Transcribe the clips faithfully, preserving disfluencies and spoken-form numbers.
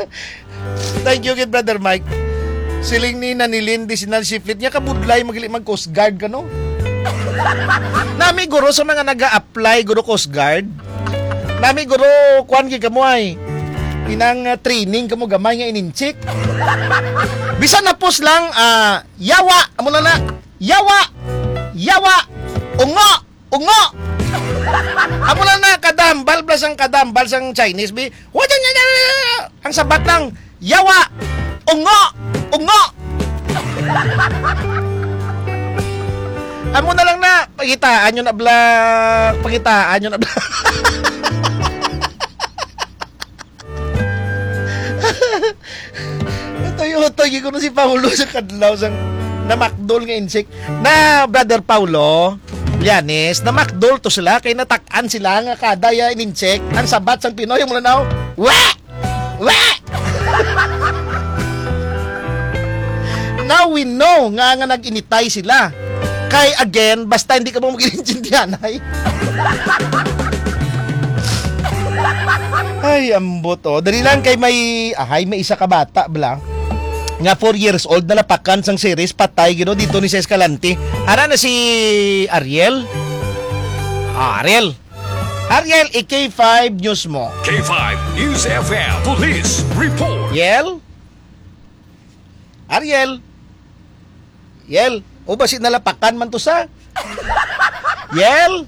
Thank you kid Brother Mike. Siling ni nanilin di sinal shiflet niya kabudlay magili mag Coast Guard ka no. Nami guro sa mga naga-apply guro Coast Guard. Nami guro kuan gi kamo ay inang uh, training kamo gamay nga ininchik. Bisan na pos lang uh, yawa amo na na. Yawa. Yawa. Ungo. Ungo. Amo na na kadambal plus ang kadambal sang Chinese bi. Wajan nya ang sabat lang yawa. Ungo. Ungo. Amo na lang na pagitaan nyo na vlog, pagitaan nyo na vlog. Itoy-utoy ko na si Paulo sa kadlaw sang na makdol nga insect. Na Brother Paulo, Lianes, na makdol to sila kay natak-an sila nga kada ya insect ang sabat sang Pinoy mo na naw. Wa! Wa! Now we know nga nga nag-initay sila. Kay again, basta hindi ka mo mag-inintindihan ay. Ay, ambot oh. Dali lang kay may, ahay, may isa ka bata, bla. Nga four years old na lapakan sang series, patay, gino, dito ni Ses Escalante. Ara na si Ariel? Ah, Ariel. Ariel, i K five News mo. K five News F M, Police Report. Yel? Ariel? Yel? O ba si nalapakan man to sa? Yel?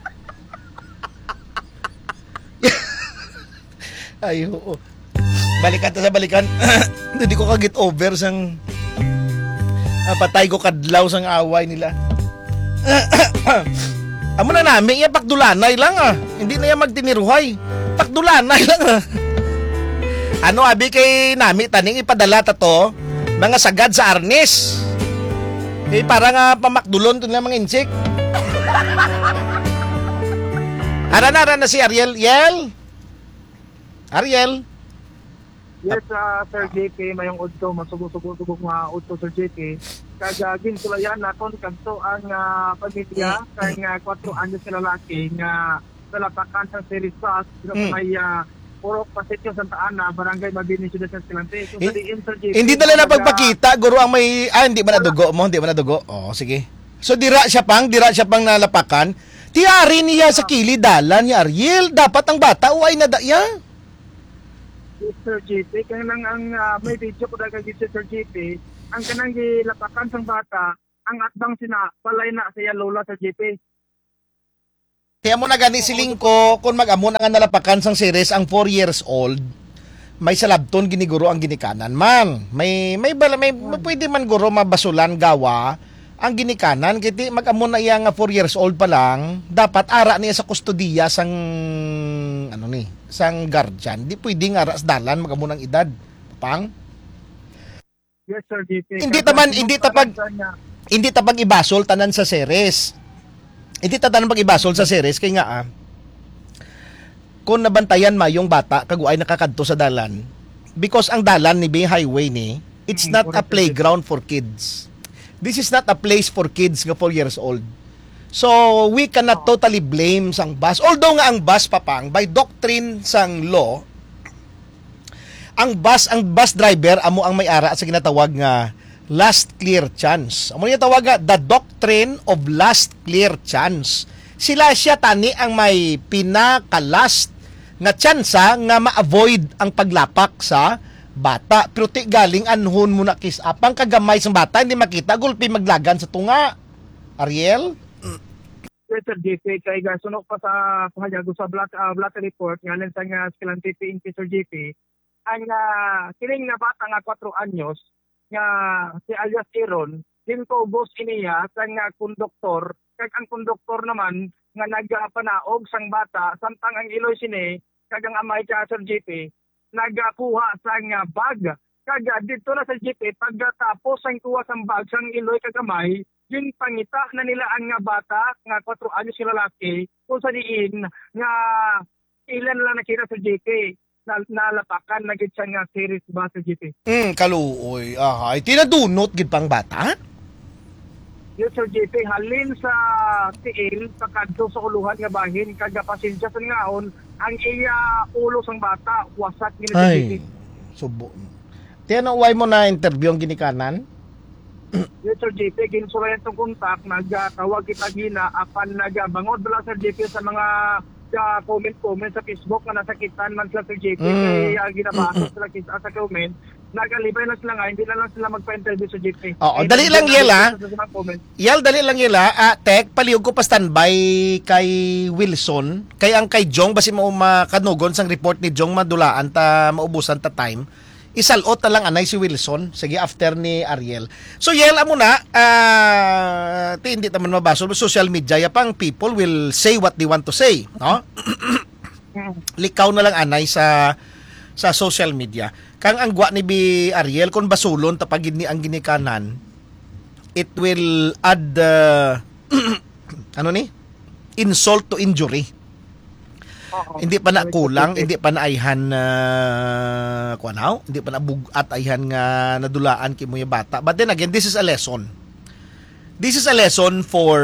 Ay, oo. Balikan ta sa balikan. Hindi ko kagit over sang ah, patay ko kadlaw sang away nila. Amo na namin, iya pakdulanay lang ah. Hindi na yan magtiniruhay. Pakdulanay lang ah. Ano abi kay nami taning ipadala ta to mga sagad sa arnis. Eh, para nga pamakdulon ito nila mga insik. Ara na, ara na si Ariel. Yel? Ariel? Yes, uh, Sir J P, mayong udto, masugo-sugo-sugo nga udto, Sir J P. Kagagin sila yan, naton kanto ang uh, pamilya, kaya nga kwatro anyos sila lalaki, nga nalapakan sa series pass, mm. may uh, puro pasityo Santa Ana, barangay Mabini, Ciudad San Escalante. So, In, in, Sir J P, hindi nila na pagpakita, guro ang may, ah, hindi ba nadugo mo? Hindi ba nadugo? Oo, oh, sige. So, dira siya pang, dira siya pang nalapakan. Tiyari niya sa kilidalan ni Ariel. Dapat ang bata, uay na da, yan. Yes, Sir J P, kaya lang ang uh, may video ko dahil kay Sir J P, ang kanang gilapakan sang bata, ang atbang sina, palay na siya lola, Sir J P. Kaya mo na gani siling ko, kung mag-amo na nga nalapakan sang series ang four years old, may salabton giniguro ang ginikanan man. May may bala may, may pwede man guro mabasulan gawa ang ginikanan kiti mag-amo na iya nga four years old pa lang, dapat ara niya sa kustodiya sang ano ni, sang guardian. Di pwede nga ara sa dalan mag-amo ng edad. Pang? Yes, Sir J P. Hindi taman hindi tapag hindi tapag ibasol tanan sa series. Hindi tatanong pag-ibasol sa series kay nga ah, kung nabantayan ma yung bata kaguay nakakadto sa dalan because ang dalan ni Bay Highway ni it's not a playground for kids. This is not a place for kids nga four years old. So we cannot totally blame sang bus. Although nga ang bus papang by doctrine sang law, ang bus ang bus driver amo ang may-ara sa ginatawag nga last clear chance. Amo niya tawag nga the doctrine of last clear chance. Sila siya tani ang may pinaka-last nga tsansa nga ma-avoid ang paglapak sa bata. Pero ti galing anhon mo na kis apang kagamay sa bata hindi makita gulpi maglagan sa tunga. Ariel? Yes, Sir J P, kay sunok pa sa pahayag sa black uh, black report nga sa nga Escalante P N P, Sir J P, ang uh, kining na bata nga four anyos nga si alias Aaron, din ko boss iniya sa nga konduktor, kag ang konduktor naman nga nagpanaog sang bata samtang ang iloy sini kag ang amay ka Sir J P nagakuha sa nga bag kag dito na sa J P pagkatapos ang kuha sang bag sang iloy kag amay yun pangita na nila ang nga bata nga four anyos si lalaki kung sa diin nga ilan lang nakita sa J P na nalapakan na gid siya nga series ba sa G P. Hmm, kaluoy. Ah, ay tinadunot gid pang bata? Yes, Sir J P, halin sa tiil pakadto sa uluhan nga bahin kag pasensya sa ngaon ang iya ulo sang bata wasak ni J P. Subo. Tiyanaway mo na interview ang ginikanan? Yes, Sir J P, ginsulayan itong kontak, nagtawag kita gina, apan nagbangod bala, Sir J P, sa mga uh, comment-comment sa Facebook na nasakitan man sila, Sir J P, Mm. kay uh, ginabasa sila kita sa comment, nagalibay na sila nga, hindi na lang sila magpa-interview, Sir J P. Oo, Kaya dali lang, nandun Yel, na ah. sa mga comment. Yal, dali lang yela. Ah, tek, palihog ko pa standby kay Wilson. Kay ang kay Jong, basi mo makanugon sang report ni Jong madulaan ta, maubusan ta time. Isalot na lang anay si Wilson. Sige, after ni Ariel. So, Yel, amo na, ah, ti hindi taman mabasol. Social media, yapang people will say what they want to say. No? Likaw na lang anay sa sa social media. Kang ang gwa ni bi Ariel, kung basulon, tapagid ni ang ginikanan, it will add uh, ano ni insult to injury. Oo. Hindi pa na kulang, hindi pa na ayhan na uh, kuanaw, hindi pa na bugat ayhan nga nadulaan kimo yung bata. But then again, this is a lesson. This is a lesson for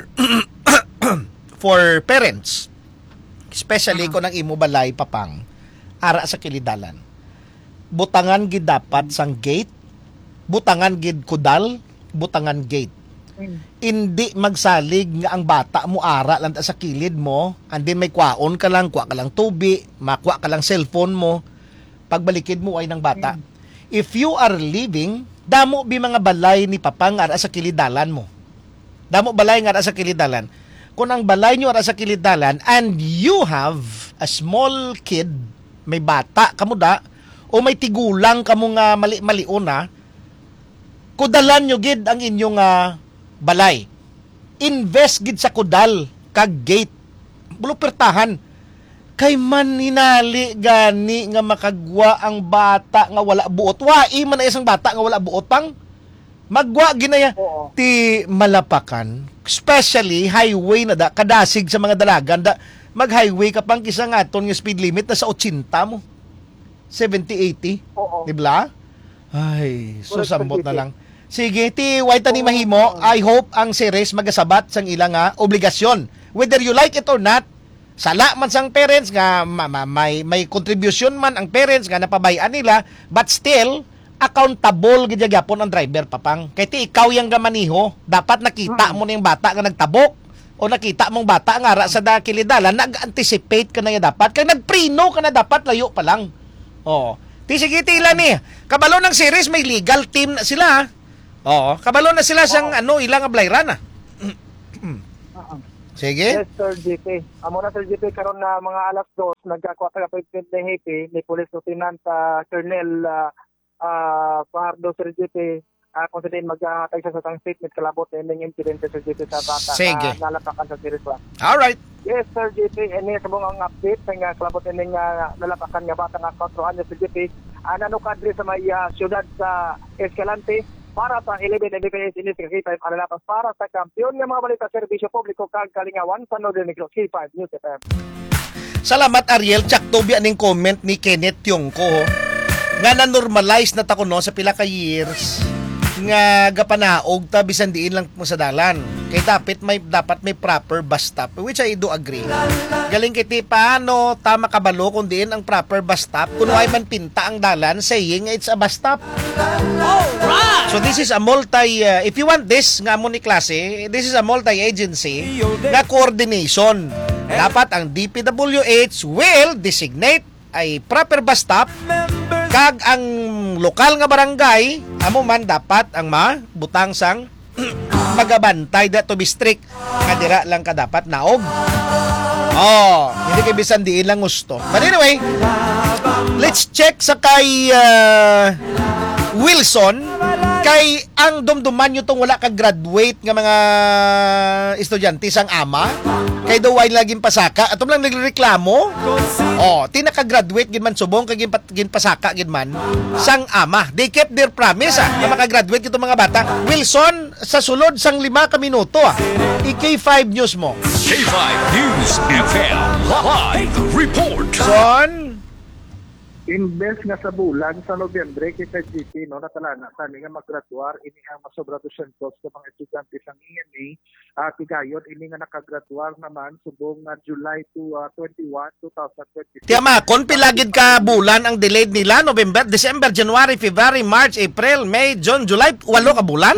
for parents. Especially kung ang imo balay papang ara sa kilidalan. Butangan gid dapat sang gate, butangan gid kudal, butangan gate. Hindi magsalig nga ang bata mo ara lang ta sa kilid mo, and then may kwaon ka lang, kwa ka lang tubi, makwa ka lang cellphone mo, pagbalikid mo ay ng bata. If you are living, damo bi mga balay ni papang ara sa kilidalan mo. Damo balay nga ara sa kilidalan. Kung ang balay nyo ara sa kilidalan and you have a small kid, may bata kamo da, o may tigulang kamo nga mali-malion na, kudalan nyo gid ang inyong uh, balay. Invest gid sa kudal kag gate. Bulupertahan. Kay man hinali gani nga makagwa ang bata nga wala buot. Wai man na isang bata nga wala buot pang magwa ginaya. Oo. Ti malapakan, especially highway na da kadasig sa mga dalagan da mag-highway ka pang kisa nga ton nga speed limit na sa eighty mo. seventy eighty. Oo. Di ba? Ay, so Correct, sambot na Sir J P. lang. Sige, ti white ni mahimo. I hope ang series magasabat sang ilang nga obligasyon. Whether you like it or not, sala man sang parents nga ma- ma- may may contribution man ang parents nga napabayaan nila, but still accountable gid gyapon ang driver papang. Kay ti ikaw yang gamaniho, dapat nakita mo na yung bata nga nagtabok o nakita mong bata nga ara sa dakilidalan, nag-anticipate ka na ya dapat. Kay nagprino ka na dapat layo pa lang. Oh. Ti sige tila ni. Kabalo ng series may legal team na sila. Ha? Oo, kabalo na sila sang ano ilang ablayran ah. Oo. Sige. Yes, Sir J P. Amo na, Sir J P, karon na mga alas dos, nagkakuha ka appointment ni Happy, ni Police Lieutenant uh, Colonel uh, uh, Fajardo, Sir J P, uh, kung saan maghatag siya sa tang statement kalabot ng incident, Sir J P, sa bata Sige. na nalapakan sa series one. Alright. Yes, Sir J P, ini sa mga update nga kalabot ng uh, nalapakan nga bata nga four anyos, Sir J P, uh, nanukadri sa may uh, syudad sa Escalante, para sa eleven M B P S Industry K five alalapas para sa kampiyon ng mga balita serbisyo publiko kag kalingawan sa Northern Negros K five News F M. Salamat Ariel, tsakto bi aning comment ni Kenneth Tiongko ho. Nga na-normalize na ta kuno sa pila ka years nga gapanaog ta bisan diin lang mo sa dalan. Kay dapat may dapat may proper bus stop, which I do agree. Galing kiti paano ta makabalo kung diin ang proper bus stop kung why man pinta ang dalan saying it's a bus stop. Alright. So this is a multi uh, if you want this nga mo ni klase, this is a multi-agency nga coordination. Dapat ang D P W H will designate ay proper bus stop kag ang lokal nga barangay amo man dapat ang mabutang sang magabantay da to be strict nga dira lang ka dapat naog. Oh, hindi kay bisan diin lang gusto. But anyway, let's check sa kay uh, Wilson kay ang dumduman nyo tong wala ka graduate nga mga estudyante sang ama kay daw ay laging pasaka atom lang nagreklamo. Oh, tinaka-graduate gid man subong kay gin, gin pasaka gid man sang ama. They kept their promise ah, na maka-graduate kitong mga bata. Wilson sa sulod sang lima ka minuto ah. I-K five News mo. K five News F M Live Report. Son, Imbes nga sa bulan sa Nobyembre kita G P no natalana tani nga maggraduar ini ang masobra dosyentos ka mga estudyante sa E N A at igayon ini nga nakagraduar naman subong nga July to uh, twenty-one, twenty twenty-six. Tiama, kon pilagid ka bulan ang delayed nila, November, December, January, February, March, April, May, June, July, walo ka bulan?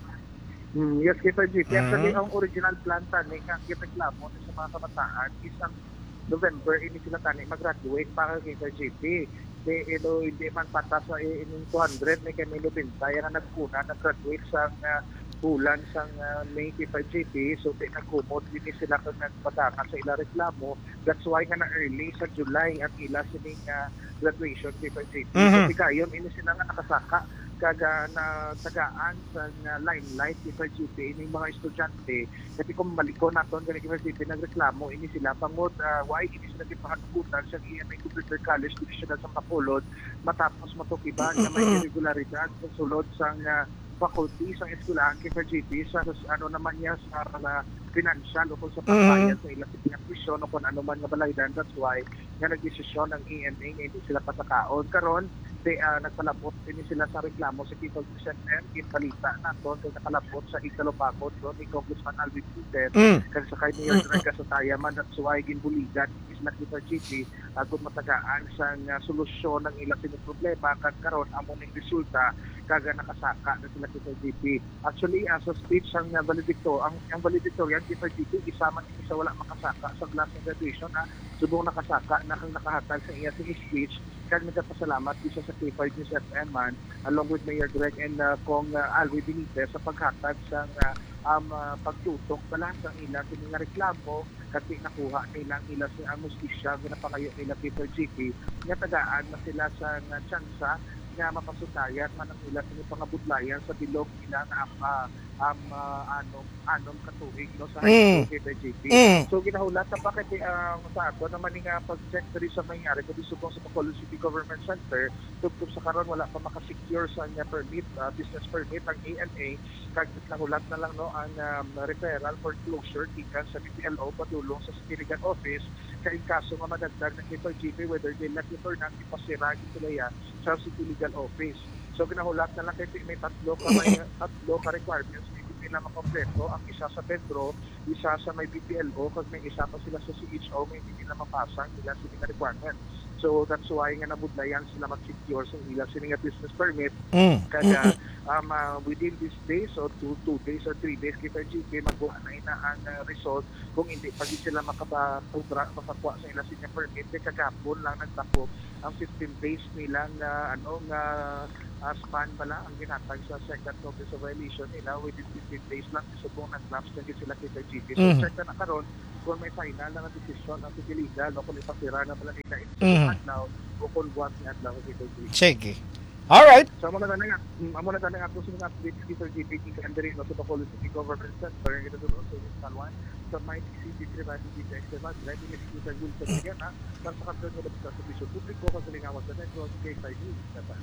Hmm, yes kita G P. Mm. Actually ang original plan tani nga gireklamo sa mga kabataan isang November ini sila tani mag-graduate para kita G P. De ilo hindi man patas sa ining two hundred may kami lubinta yan ang nagkuna nag-graduate sa uh, bulan sa uh, May five G P so di nagkumot hindi sila kung nagpadaka sa ila reklamo. That's why nga na early sa July at ila sining uh, graduation five G P. Mm-hmm. So di kayon ini sila nga nakasaka kaga na tagaan sa uh, limelight five G P ini mga estudyante kasi kung maliko naton gani five G P nagreklamo ini sila pangod uh, why ini sila gipahagutan sa E M A Computer College Division sa Bacolod matapos matukiban na may irregularidad sa sulod sa uh, faculty sa eskwelahan kay G P sa ano naman niya sa uh, financial o kung sa pagbayad sa ilang tuition o kung ano man nga balaydan. That's why nga nagdesisyon ng E M A nga hindi sila patakaon karon they uh, nagpalabot din sila sa reklamo sa People Percent M ginpalita naton kay nakalabot sa Ikalobacot do ni Congressman Alvin Peter Mm. kag sa kay Mayor Drega sa Tayaman. That's why ginbuligan isla kita G P agud matagaan sa uh, solusyon ng ilang problema kag karon amo ning resulta kaga nakasaka na sila kita G P. Actually as a speech ang uh, valedicto ang ang valedictorian kita G P isama ni sa wala makasaka sa class ng graduation na subong nakasaka na kang nakahatag sa iya sing speech kag nagpasalamat isa sa K five News F M man along with Mayor Greg and uh, Kong uh, Alwi Benitez sa paghatag sa uh, um, uh, pagtutok bala sa ila kini nga reklamo kasi nakuha nila ang ila sa mustisya ginapangayo nila Peter G P nga tagaan na sila sa uh, tsansa nga mapasutayan man ang ila sa pangabudlayan sa bilog nila na uh, um, uh, anong anong katuig no sa Mm. Peter G P. Mm. So ginahulat sa bakit uh, sa ato naman nga pag-check diri sa mangyari kundi subong sa Bacolod City Government Center tugtog sa karon wala pa makasecure sa nga permit uh, business permit ang E M A kag nahulat na lang no ang um, referral for closure gikan sa B P L O padulong sa City Legal Office kay kaso nga madagdag ng Peter G P whether they let it or not ipasira sila ya sa City Legal Office. So ginahulat na lang kay may tatlo ka may tatlo ka requirements hindi nila makompleto. Ang isa sa Pedro, isa sa may B P L O, kag may isa pa sila sa C H O, may hindi nila mapasang nila sila requirements. So that's why nga nabudlayan sila mag-secure sa nila sila nga business permit. Mm. Kaya um, uh, within these days or two, two days or three days kita G P magawa na ina ang uh, result kung hindi pa di sila makapagdra makakuha sa ila sila permit kay kagapon lang nagtako ang fifteen days nilang uh, ano nga uh, span pala ang ginatag sa second notice of violation nila within fifteen days lang subong nag-lapse na sila kita G P. So Mm. check na karon kung may final na decision ang legal o kung ipasira na pala nila ito Mm. adlaw o kung buwan ni adlaw kita G P. Sige. Alright. So amo na tanan nga, amo na tanan nga ako sa update kita G P T Andri no sa Bacolod City Government Center ito do sa Salwan sa may City Tribunal City External driving is kita gul sa yan ha sa kapatid mo sa servisyo publiko sa lingawan sa network K five News.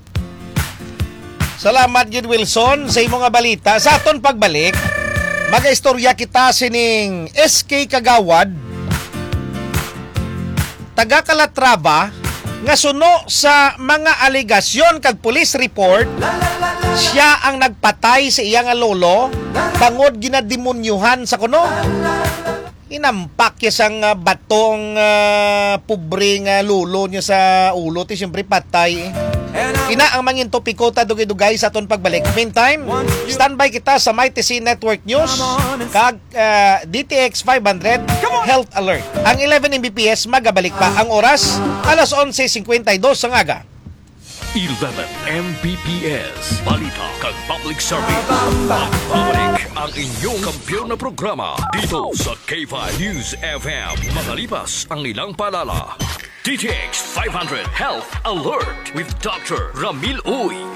Salamat gid Wilson sa imong nga balita. Sa aton pagbalik, magaistorya kita sining S K Kagawad taga Calatrava nga suno sa mga alegasyon kag police report siya ang nagpatay sa iya nga lolo tangod ginademonyuhan sa kuno. Inampak niya sang uh, batong uh, pobre nga lolo niya sa ulo ti siyempre patay. Ina ang mangin topiko ta dugay-dugay sa aton pagbalik. Meantime, standby kita sa My T C Network News kag uh, D T X five hundred Health Alert. Ang eleven M B P S magabalik pa ang oras alas onse cincuenta y dos sa ngaga. eleven M B P S Balita kag Public Service. Pagbabalik ang inyong kampiyon na programa dito sa K five News F M. Makalipas ang ilang palala. D T X five hundred Health Alert with Doctor Ramil Uy.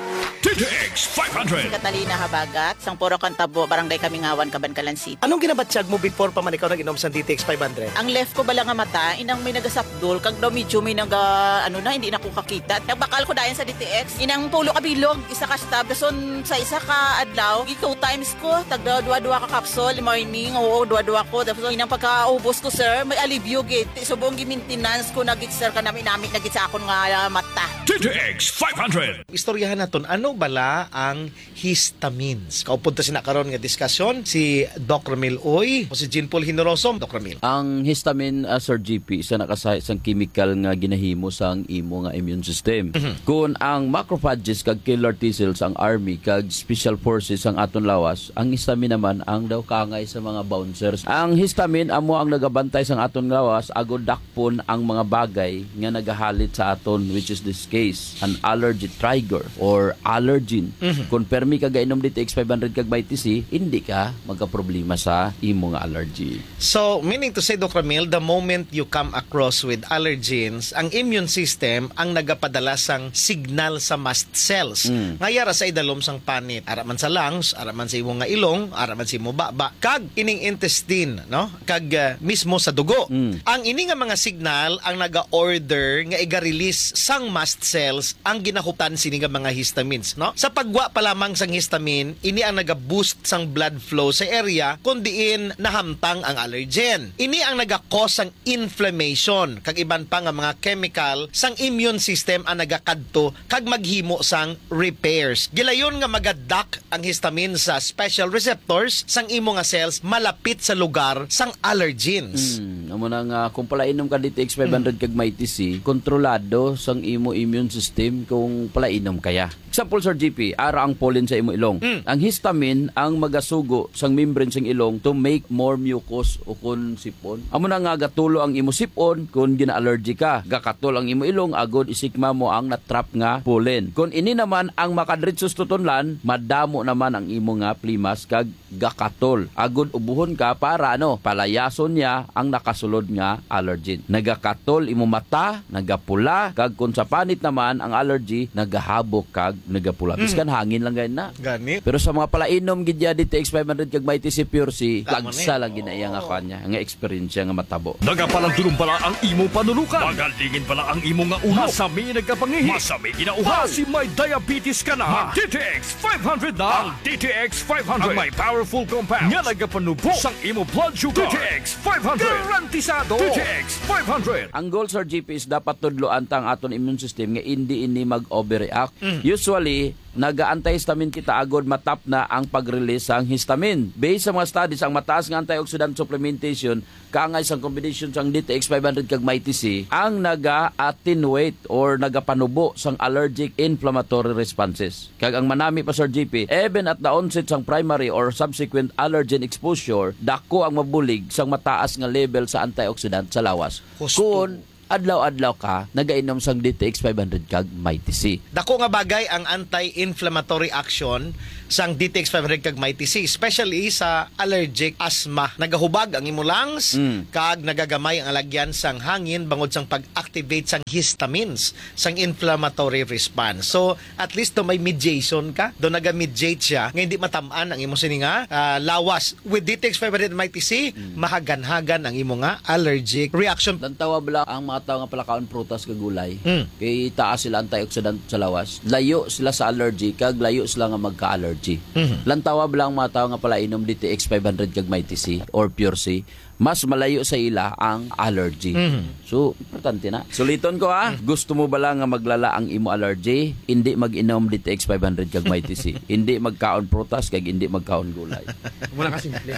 D T X five hundred. Catalina Habagat, sang Puro Kantabo, Barangay Kamingawan, Cabancalan City. Anong ginabatsyag mo before pa man ikaw nag-inom sa D T X five hundred? Ang left ko bala nga mata, inang may nagasapdol, kag daw medyo may naga, ano na, hindi na ko kakita. Nagbakal ko dayan sa D T X, inang pulo kabilog, isa ka stab, dason sa isa ka adlaw, ikaw times ko, tagda dua-dua ka capsule, morning, oo, dua-dua ko, dason inang pagkaubos ko, sir, may alivio gate, subong gi-maintenance ko, nagit sir, ka namin namin, nagit sa akon nga uh, mata. D T X five hundred. Istoryahan naton, ano bala ang histamines? Kaupod ta sinakaroon nga diskusyon si Doc Ramil Uy o si Jean Paul Hinoroso. Doc Ramil. Ang histamine, uh, Sir G P, isa nakasay isang chemical nga ginahimo sa ang imo nga immune system. Mhm. Kung ang macrophages kag killer T cells ang army kag special forces ang aton lawas, ang histamine naman ang daw kangay sa mga bouncers. Ang histamine amo ang nagabantay sa aton lawas agod dakpon ang mga bagay nga nagahalit sa aton, which is this case an allergy trigger or allergen. Mhm. Kung permi ka gainom D T X five hundred kag Vitamin C, hindi ka magka-problema sa imo nga allergy. So, meaning to say, Doc Ramil, the moment you come across with allergens, ang immune system ang nagapadala sang signal sa mast cells. Mm. Ngayara sa idalom sang panit. Araman sa lungs, araman sa imo nga ilong, araman sa imo baba, kag ining intestine, no? Kag uh, mismo sa dugo. Mm. Ang ini nga mga signal ang naga-order nga iga-release sang mast cells ang ginahutan sini nga mga histamines, no? Sa pagwa pa lamang sang histamine, ini ang naga-boost sang blood flow sa area kung diin nahamtang ang allergen. Ini ang naga-cause sang inflammation kag iban pa nga mga chemical sang immune system ang nagakadto kag maghimo sang repairs. Gilayon nga magadak ang histamine sa special receptors sang imo nga cells malapit sa lugar sang allergens. Hmm, amo na nga kung palainom ka D T X five hundred kag Vitamin C, kontrolado sang imo immune system kung palainom kaya. Example, Sir G P, ara ang pollen sa imo ilong. Mm. Ang histamine ang magasugo sang membrane sang ilong to make more mucus o kun sipon. Amo na nga gatulo ang imo sipon kung gina-allergy ka. Gakatol ang imo ilong agod isikma mo ang natrap nga pollen. Kung ini naman ang makadritsos tutunlan, madamo naman ang imo nga plimas kag gakatol. Agod ubuhon ka para ano, palayason niya ang nakasulod nga allergen. Nagakatol imo mata, nagapula, kag kung sa panit naman ang allergy, nagahabok kag nagapula. Biskan hangin lang gayon na. Gani. Pero sa mga palainom gidya D T X five hundred kag Vitamin C Pure C, Tama lagsa ni. lang ginaya nga kanya, nga experience nga matabo. Nagapalandulong pala ang imo panulukan. Magalingin pala ang imo nga ulo. Masami nagkapangihi. Masami ginauhaw. Kasi may diabetes ka na. D T X five hundred na. Ang D T X five hundred. Ang may powerful compound. Nga nagapanubo sang imo blood sugar. D T X five hundred. Garantisado. D T X five hundred. Ang goal, Sir G P, is dapat tudloan tang aton immune system nga hindi ini mag-overreact. Usually, naga-antihistamine kita agod matap na ang pag-release sang histamine. Based sa mga studies, ang mataas nga antioxidant supplementation kaangay sang combination sang D T X five hundred kag Vitamin C ang naga-attenuate or nagapanubo sang allergic inflammatory responses. Kag ang manami pa, Sir G P, even at the onset sang primary or subsequent allergen exposure, dako ang mabulig sang mataas nga level sa antioxidant sa lawas. Husto. Kung adlaw-adlaw ka nagainom sang D T X five hundred kag Vitamin C. Dako nga bagay ang anti-inflammatory action sang D T X five hundred kag Vitamin C, especially sa allergic asthma. Nagahubag ang imo lungs, Mm. kag nagagamay ang alagyan sang hangin bangod sang pag-activate sang histamines sang inflammatory response. So, at least do may mediation ka, do naga-mediate siya, nga hindi matamaan ang imo sini nga ah, lawas. With D T X five hundred and Vitamin C, mahagan-hagan ang imo nga allergic reaction. Lantawa bala ang mga tao nga palakaon prutas kag gulay. Mm. Kay taas sila antioxidant sa lawas. Layo sila sa allergy kag layo sila nga magka-allergy. Mhm. Lantawa bala ang mga tao nga palainom D T X five hundred kag Vitamin C or Pure C, mas malayo sa ila ang allergy. Mhm. So, importante na. Suliton ko ha, gusto mo bala nga maglala ang imo allergy, hindi mag-inom D T X five hundred kag Vitamin C. Hindi magkaon prutas kag hindi magkaon gulay. Muna ka simple.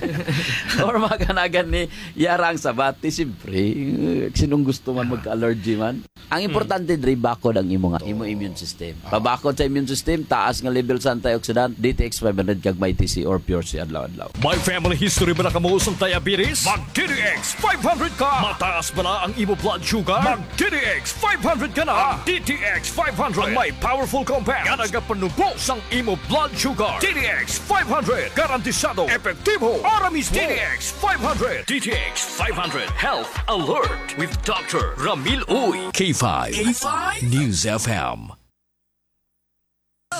Or maganagan ni Yarang Sabati, siyempre, eh, sinong gusto man magka-allergy man. Ang importante, dre, bakod ang imo nga, imo immune system. Pabakod sa immune system, taas nga level sa antioxidant, D T X five hundred kag Vitamin C or Pure C adlaw-adlaw. May family history ba na kamuusong diabetes? Mag-D T X five hundred ka! Mataas ba na ang imo blood sugar? Mag-D T X five hundred ka na! Ang D T X five hundred ang may powerful compound nga nagapanubo sang imo blood sugar. D T X five hundred. Garantisado, epektibo, para mismo. D T X five hundred. D T X five hundred Health Alert with Doctor Ramil Uy. K five. K five News F M.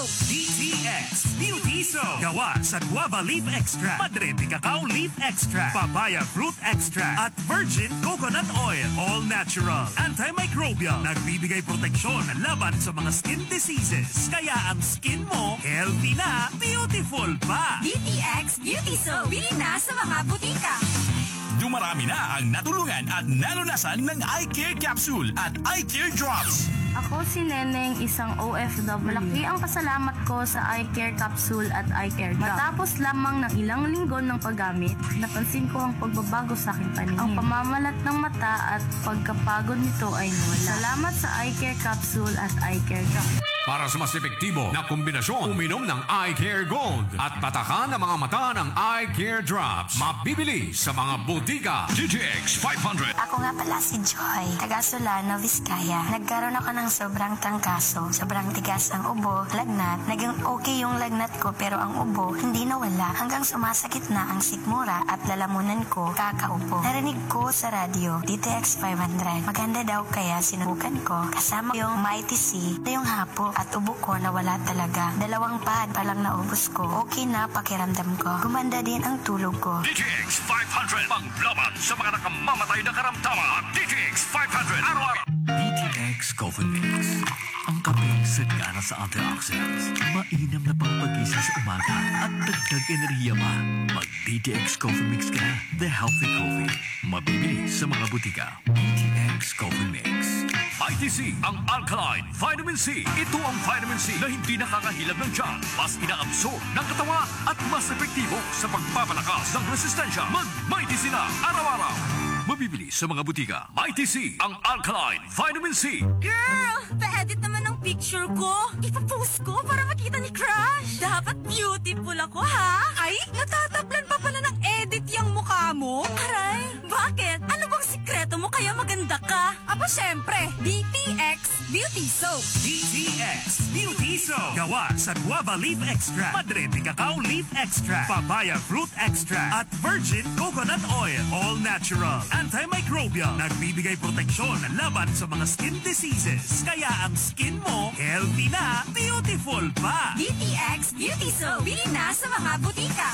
Soap. D T X Beauty Soap. Gawa sa guava leaf extract, Madre de cacao leaf extract, papaya fruit extract, at virgin coconut oil. All natural. Antimicrobial. Nagbibigay proteksyon laban sa mga skin diseases. Kaya ang skin mo, healthy na, beautiful pa. D T X Beauty Soap. Bili na sa mga butika. Dumarami na ang natulungan at nalunasan ng eye care capsule at eye care drops. Ako si Neneng, isang O F W. Malaki ang pasalamat ko sa eye care capsule at eye care drop. Matapos lamang ng ilang linggo ng paggamit, napansin ko ang pagbabago sa aking paningin. Ang pamamalat ng mata at pagkapagod nito ay nawala. Salamat sa eye care capsule at eye care drop. Para sa mas epektibo na kombinasyon, uminom ng Eye Care Gold at patakan ang mga mata ng Eye Care Drops. Mabibili sa mga butika. D T X five hundred. Ako nga pala si Joy, taga Solano, Vizcaya. Nagkaroon ako ng sobrang trangkaso, sobrang tigas ang ubo, lagnat. Naging okay yung lagnat ko pero ang ubo hindi nawala hanggang sumasakit na ang sikmura at lalamunan ko kakaupo. Narinig ko sa radyo, D T X five hundred. Maganda daw kaya sinubukan ko. Kasama yung Mighty C na yung hapo at ubo ko nawala talaga. Dalawang pad pa lang naubos ko. Okay na pakiramdam ko. Gumanda din ang tulog ko. D T X five hundred. Panglaban sa mga nakamamatay na karamdaman. D T X five hundred. Araw-araw. D T X Coffee Mix. Ang kape sagana sa antioxidants. Mainam na pangpagising sa umaga at dagdag enerhiya pa. Mag D T X Coffee Mix ka na. The healthy coffee. Mabibili sa mga butika. D T X Coffee Mix. I T C, ang alkaline vitamin C. Ito ang vitamin C na hindi nakakahilab ng tiyan, mas inaabsorb ng katawan at mas epektibo sa pagpapalakas ng resistensya. Mag-Mighty C na araw-araw. Mabibili sa mga butika. Mighty C, ang alkaline vitamin C. Girl, pa-edit naman ng picture ko. Ipapost ko para makita ni Crush. Dapat beautiful ako, ha? Ay, natatablan pa pala ng edit yung mukha mo. Aray, bakit? Ano bang sikreto mo kaya maganda ka? Aba, syempre, D T X Beauty Soap. D T X Beauty Soap. Gawa sa guava leaf extract, Madre de cacao leaf extract, papaya fruit extract, at virgin coconut oil. All natural. Antimicrobial. Nagbibigay proteksyon laban sa mga skin diseases. Kaya ang skin mo, healthy na, beautiful pa. D T X Beauty Soap. Bili na sa mga butika.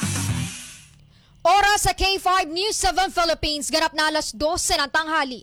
Oras sa K five News seven Philippines. Ganap na alas dose ng tanghali.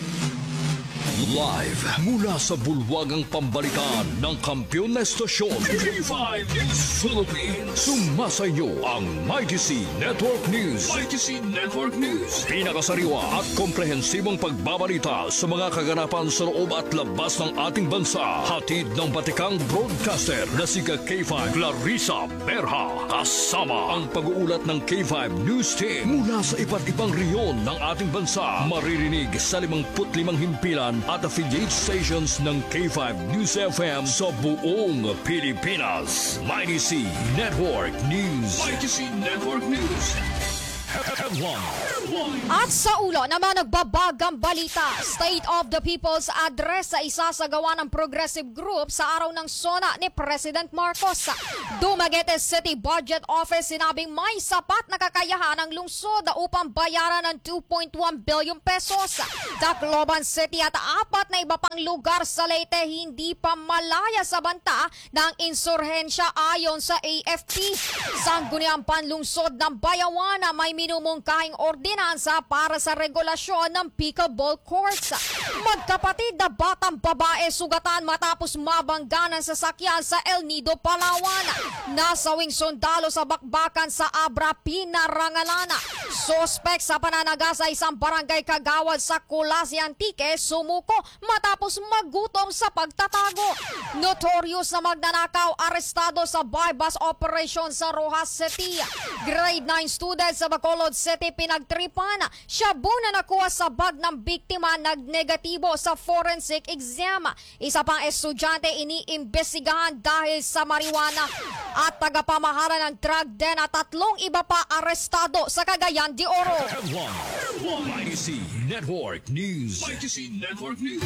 Live mula sa bulwagang pambalitaan ng kampiyon na estasyon K five News Philippines. Sumasayo ang Mighty C Network News. Mighty C Network News. Pinakasariwa at komprehensibong pagbabalita sa mga kaganapan sa loob at labas ng ating bansa. Hatid ng batikang broadcaster na si K five Clarissa Berha. Kasama ang pag-uulat ng K five News Team mula sa iba't ibang reyon ng ating bansa. Maririnig sa limangput limang himpilan at affiliate stations ng K five News F M sa buong Pilipinas. Mighty C Network News. Mighty C Network News. Headline. At sa ulo naman nagbabagang balita, State of the People's Address sa isasagawa ng Progressive Group sa araw ng sona ni President Marcos. Dumaguete City Budget Office sinabing may sapat na kakayahan ang lungsod upang bayaran ng two point one billion pesos. Tacloban City at apat na iba pang lugar sa Leyte hindi pa malaya sa banta ng insurhensya ayon sa A F P. Sangguniang panlungsod ng Bayawan na may minumungkahing ordinansa para sa regulasyon ng pickleball courts. Magkapatid na batang babae sugatan matapos mabangga ng sasakyan sa El Nido, Palawan. Nasawing sundalo sa bakbakan sa Abra, Pinarangalan. Sospek sa pananaga sa isang barangay kagawad sa Colasi Antique sumuko matapos magutom sa pagtatago. Notorious na magnanakaw arestado sa bypass operation sa Rojas City. Grade nine student sa Bacolod City pinagtripan. Shabu na nakuha sa bag ng biktima nagnegatibo sa forensic exam. Isa pang estudyante iniimbestigahan dahil sa marijuana. At tagapamahala ng drug den at tatlong iba pa arestado sa Cagayan de Oro. Mighty C Network News. Mighty C Network News.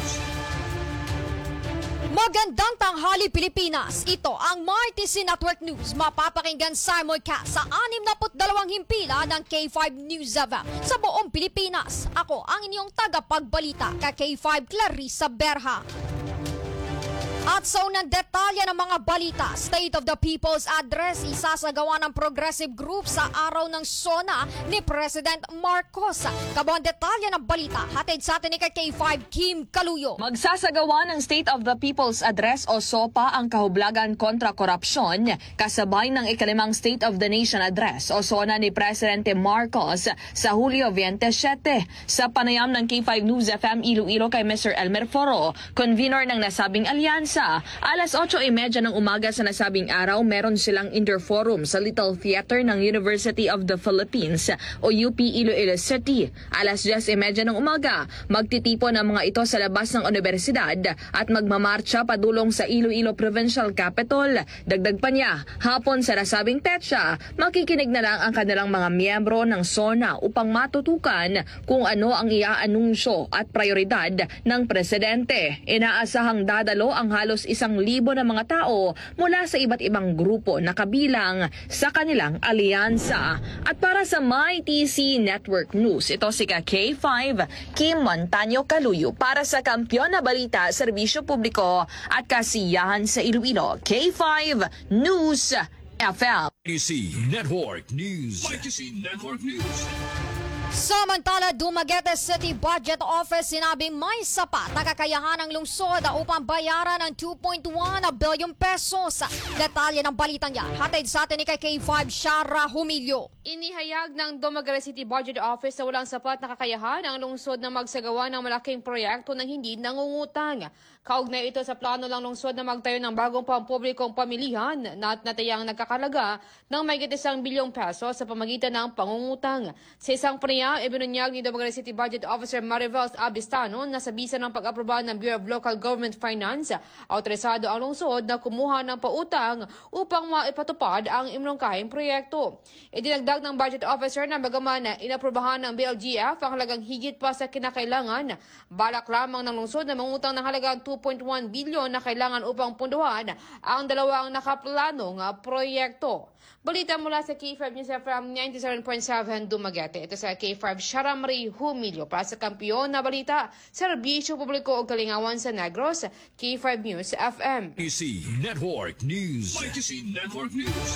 Magandang tanghali Pilipinas. Ito ang Mighty C Network News. Mapapakinggan simulcast sa anim na dalawang himpila ng K five News F M sa buong Pilipinas. Ako ang inyong tagapagbalita ka K five Clarissa Berha. At sa unang detalye ng mga balita, State of the People's Address isasagawa ng Progressive Group sa araw ng SONA ni President Marcos. Kabuang detalye ng balita, hatid sa atin ni K five Kim Kaluyo. Magsasagawa ng State of the People's Address o SOPA ang kahublagan kontra korupsyon kasabay ng ikalimang State of the Nation Address o SONA ni Presidente Marcos sa Hulyo twenty-seven. Sa panayam ng K five News F M Iloilo kay Mister Elmer Foro, convener ng nasabing alyansa, alas otso trenta ng umaga sa nasabing araw, meron silang indoor forum sa Little Theater ng University of the Philippines o U P Iloilo City. alas diyes trenta ng umaga, magtitipon ang mga ito sa labas ng universidad at magmamarcha padulong sa Iloilo Provincial Capital. Dagdag pa niya, hapon sa nasabing petsa, makikinig na lang ang kanilang mga miyembro ng SONA upang matutukan kung ano ang iaanunsyo at prioridad ng presidente. Inaasahang dadalo ang halos isang libo na mga tao mula sa iba't ibang grupo na kabilang sa kanilang alyansa. At para sa MyTC Network News, ito si K five Kim Montaño Kaluyo para sa Kampiyon na Balita, Serbisyo Publiko at Kasiyahan sa Iloilo. K five News F M. M T C Network News. M T C Network News. Samantala, Dumaguete City Budget Office sinabing may sapat na kakayahan ng lungsod upang bayaran ng two point one billion pesos. Detalye ng balitang yan, hatid sa atin ni K five Shara Humilio. Inihayag ng Dumaguete City Budget Office na walang sapat na kakayahan ang lungsod na magsagawa ng malaking proyekto ng hindi nangungutang. Kaugnay ito sa plano ng lungsod na magtayo ng bagong pampublikong pamilihan na natayang nagkakalaga ng mahigit isang bilyong peso sa pamagitan ng pangungutang. Sa isang panayam, ibinunyag ni Dumaguete City Budget Officer Marivels Abistano na sa bisa ng pag-aproba ng Bureau of Local Government Finance, autorisado ang lungsod na kumuha ng pautang upang maipatupad ang imlongkahing proyekto. Idinagdag ng budget officer na bagaman inaprobahan ng B L G F ang halagang higit pa sa kinakailangan, balak lamang ng lungsod na mangutang ng halagang two point one bilyon na kailangan upang punduhan ang dalawang nakaplanong proyekto. Balita mula sa K five News F M ninety-seven point seven Dumaguete. Ito sa K five Shara Marie Humilio para sa Kampiyon na Balita, Serbisyo Publiko o Kalingawan sa Negros, K five News F M. M T C Network News. M T C Network News.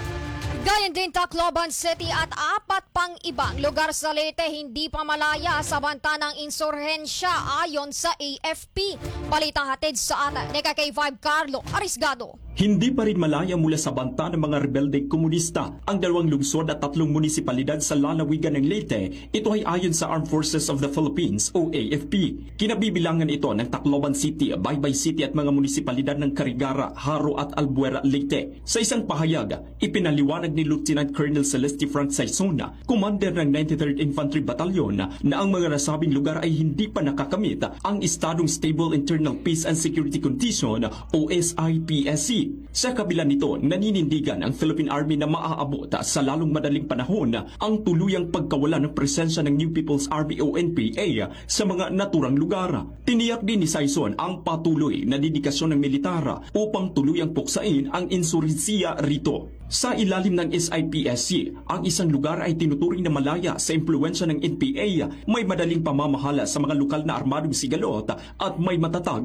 Gayon din Tacloban City at apat pang ibang lugar sa Leyte hindi pa malaya sa banta ng insurhensya ayon sa A F P. Balitang hatid sa atin ni K five Carlo Arisgado. Hindi pa rin malaya mula sa banta ng mga rebeldeng komunista ang dalawang lungsod at tatlong munisipalidad sa lalawigan ng Leyte. Ito ay ayon sa Armed Forces of the Philippines o A F P. Kinabibilangan ito ng Tacloban City, Baybay City at mga munisipalidad ng Carigara, Haro at Albuera, Leyte. Sa isang pahayag, ipinaliwanag ni Lieutenant Colonel Celeste Frank Saizona, commander ng ninety-third Infantry Battalion, na ang mga nasabing lugar ay hindi pa nakakamit ang Estadong Stable Internal Peace and Security Condition o S I P S C. Sa kabila nito, naninindigan ang Philippine Army na maaabot sa lalong madaling panahon ang tuluyang pagkawala ng presensya ng New People's Army o N P A sa mga naturang lugar. Tiniyak din ni Saison ang patuloy na dedikasyon ng militar upang tuluyang puksain ang insurhensiya rito. Sa ilalim ng S I P S C, ang isang lugar ay tinuturing na malaya sa impluensya ng N P A, may madaling pamamahala sa mga lokal na armadong sigalot at may matatag